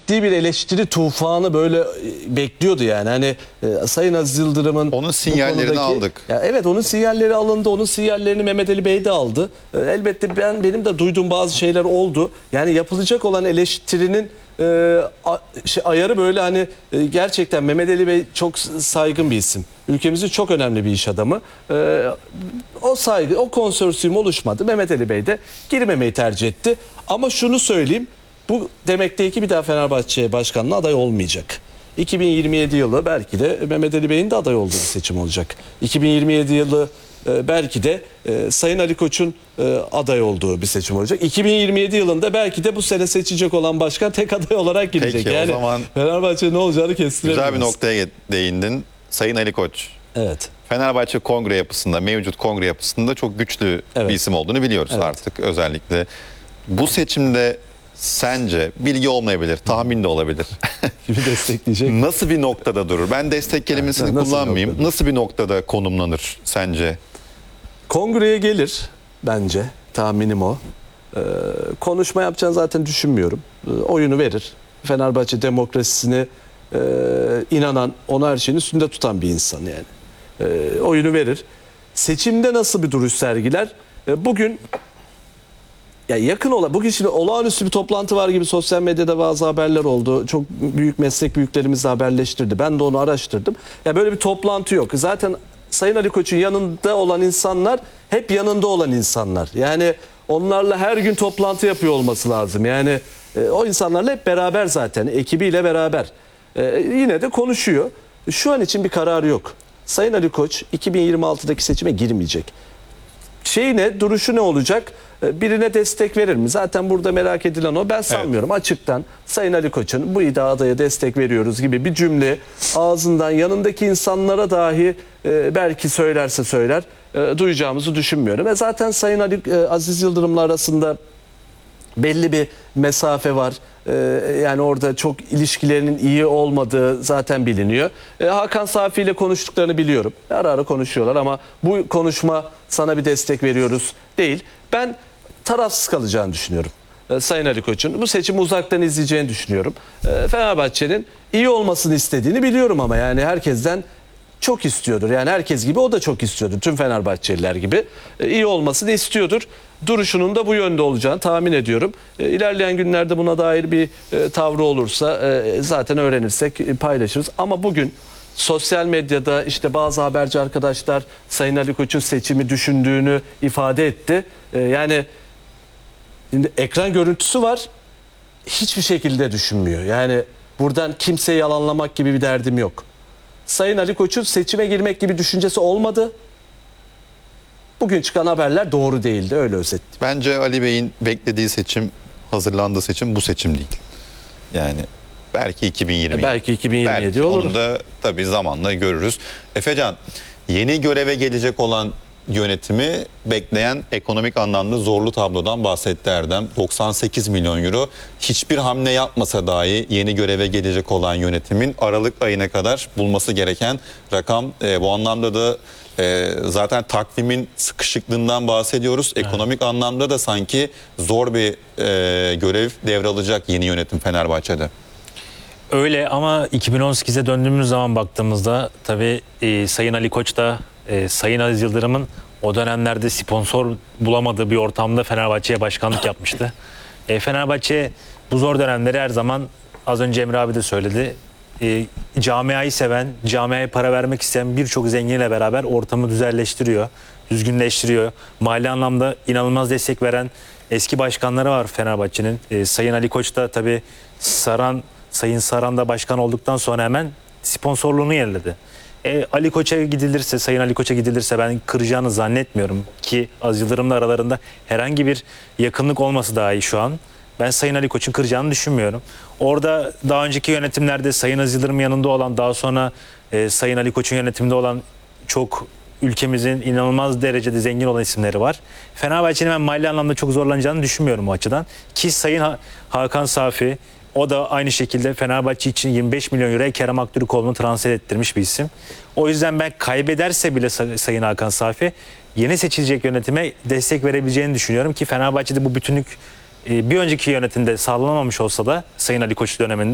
ciddi bir eleştiri tufanı böyle bekliyordu yani. Hani Sayın Aziz Yıldırım'ın onun sinyallerini aldık. Ya evet, onun sinyalleri alındı. Onun sinyallerini Mehmet Ali Bey de aldı. Elbette benim de duyduğum bazı şeyler oldu. Yani yapılacak olan eleştirinin ayarı böyle hani gerçekten Mehmet Ali Bey çok saygın bir isim. Ülkemizin çok önemli bir iş adamı. O saygı, o konsorsiyum oluşmadı. Mehmet Ali Bey de girmemeyi tercih etti. Ama şunu söyleyeyim. Bu demek değil ki bir daha Fenerbahçe başkanlığı aday olmayacak. 2027 yılı belki de Mehmet Ali Bey'in de aday olduğu bir seçim olacak. 2027 yılı belki de Sayın Ali Koç'un aday olduğu bir seçim olacak. 2027 yılında belki de bu sene seçecek olan başkan tek aday olarak girecek. Peki, yani o zaman Fenerbahçe ne olacağını kestiremiyoruz. güzel bir noktaya değindin. Sayın Ali Koç. Evet. Fenerbahçe kongre yapısında, mevcut kongre yapısında çok güçlü Evet. bir isim olduğunu biliyoruz artık özellikle. Bu seçimde sence, bilgi olmayabilir, tahmin de olabilir. Gibi destekleyecek. Nasıl bir noktada durur? Ben destek kelimesini nasıl kullanmayayım. bir Nasıl bir noktada konumlanır sence? Kongreye gelir bence. Tahminim o. Konuşma yapacağını zaten düşünmüyorum. Oyunu verir. Fenerbahçe demokrasisine inanan, onu her şeyin üstünde tutan bir insan yani. Oyunu verir. Seçimde nasıl bir duruş sergiler? Bugün ya yakın olan, bugün şimdi olağanüstü bir toplantı var gibi sosyal medyada bazı haberler oldu. Çok büyük meslek büyüklerimiz de haberleştirdi. Ben de onu araştırdım. Ya böyle bir toplantı yok. Zaten Sayın Ali Koç'un yanında olan insanlar hep yanında olan insanlar. Yani onlarla her gün toplantı yapıyor olması lazım. Yani o insanlarla hep beraber zaten, ekibiyle beraber. Yine de konuşuyor. Şu an için bir kararı yok. Sayın Ali Koç 2026'daki seçime girmeyecek. Duruşu ne olacak? Birine destek verir mi? Zaten burada merak edilen o. Ben sanmıyorum. Evet. Açıktan Sayın Ali Koç'un bu adaya destek veriyoruz gibi bir cümle ağzından yanındaki insanlara dahi belki söylerse söyler duyacağımızı düşünmüyorum. Zaten Sayın Aziz Yıldırım'la arasında belli bir mesafe var. Yani orada çok ilişkilerinin iyi olmadığı zaten biliniyor. Hakan Safi ile konuştuklarını biliyorum. Ara ara konuşuyorlar ama bu konuşma sana bir destek veriyoruz değil. Ben tarafsız kalacağını düşünüyorum. Sayın Ali Koç'un bu seçimi uzaktan izleyeceğini düşünüyorum. Fenerbahçe'nin iyi olmasını istediğini biliyorum ama yani herkesten çok istiyordur. Yani herkes gibi o da çok istiyordur. Tüm Fenerbahçeliler gibi iyi olmasını istiyordur. Duruşunun da bu yönde olacağını tahmin ediyorum. İlerleyen günlerde buna dair bir tavrı olursa zaten öğrenirsek paylaşırız. Ama bugün sosyal medyada işte bazı haberci arkadaşlar Sayın Ali Koç'un seçimi düşündüğünü ifade etti. Yani şimdi ekran görüntüsü var. Hiçbir şekilde düşünmüyor. Yani buradan kimseyi yalanlamak gibi bir derdim yok. Sayın Ali Koç'un seçime girmek gibi düşüncesi olmadı. Bugün çıkan haberler doğru değildi. Öyle özetleyeyim. Bence Ali Bey'in beklediği seçim, hazırlandığı seçim bu seçim değil. Yani belki 2020. Belki 2027 olur. Onu da tabii zamanla görürüz. Efecan, yeni göreve gelecek olan yönetimi bekleyen ekonomik anlamda zorlu tablodan bahsetti Erdem. 98 milyon euro. Hiçbir hamle yapmasa dahi yeni göreve gelecek olan yönetimin Aralık ayına kadar bulması gereken rakam. Bu anlamda da zaten takvimin sıkışıklığından bahsediyoruz. Ekonomik anlamda da sanki zor bir görev devralacak yeni yönetim Fenerbahçe'de. Öyle ama 2018'e döndüğümüz zaman baktığımızda tabii Sayın Ali Koç da Sayın Aziz Yıldırım'ın o dönemlerde sponsor bulamadığı bir ortamda Fenerbahçe'ye başkanlık yapmıştı. Fenerbahçe bu zor dönemleri her zaman, az önce Emre abi de söyledi, camiayı seven, camiaya para vermek isteyen birçok zenginle beraber ortamı düzenleştiriyor, düzgünleştiriyor. Mali anlamda inanılmaz destek veren eski başkanları var Fenerbahçe'nin. Sayın Ali Koç da tabii Sayın Saran da başkan olduktan sonra hemen sponsorluğunu yeniledi. Ali Koç'a gidilirse, Sayın Ali Koç'a gidilirse ben kıracağını zannetmiyorum ki Aziz Yıldırım'la aralarında herhangi bir yakınlık olması dahi şu an. Ben Sayın Ali Koç'un kıracağını düşünmüyorum. Orada daha önceki yönetimlerde Sayın Aziz Yıldırım'ın yanında olan, daha sonra Sayın Ali Koç'un yönetiminde olan çok ülkemizin inanılmaz derecede zengin olan isimleri var. Fenerbahçe'nin ben mali anlamda çok zorlanacağını düşünmüyorum o açıdan. Ki Sayın Hakan Safi, o da aynı şekilde Fenerbahçe için 25 milyon euroya Kerem Aktürkoğlu'nu transfer ettirmiş bir isim. O yüzden ben kaybederse bile Sayın Hakan Safi yeni seçilecek yönetime destek verebileceğini düşünüyorum ki Fenerbahçe'de bu bütünlük bir önceki yönetimde sağlanamamış olsa da Sayın Ali Koç döneminde